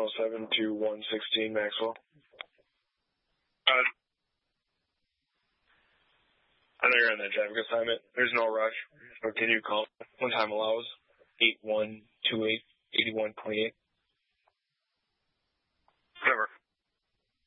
707 to 116 Maxwell. I know you're on that traffic assignment. There's no rush. Or can you call when time allows? 8128.